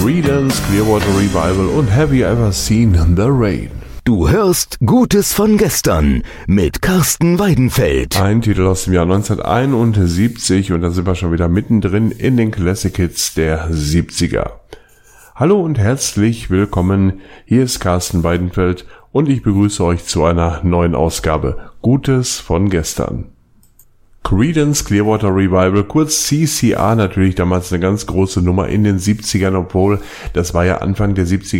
Creedence Clearwater Revival und Have You Ever Seen the Rain? Du hörst Gutes von gestern mit Carsten Weidenfeld. Ein Titel aus dem Jahr 1971 und da sind wir schon wieder mittendrin in den Classic Hits der 70er. Hallo und herzlich willkommen, hier ist Carsten Weidenfeld und ich begrüße euch zu einer neuen Ausgabe Gutes von gestern. Creedence Clearwater Revival, kurz CCR, natürlich damals eine ganz große Nummer in den 70ern, obwohl das war ja Anfang der 70er